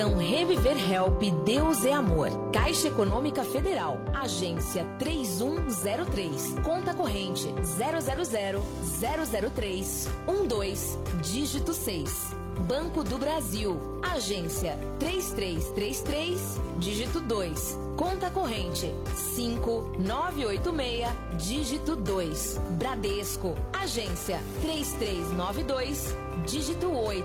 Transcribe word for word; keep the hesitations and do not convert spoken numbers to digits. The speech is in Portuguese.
Reviver Help, Deus é Amor. Caixa Econômica Federal, agência três um zero três, conta corrente zero zero zero zero zero três um dois, dígito seis. Banco do Brasil, agência três três três três, dígito dois, conta corrente cinco nove oito seis, dígito dois. Bradesco, agência três três nove dois, dígito oito.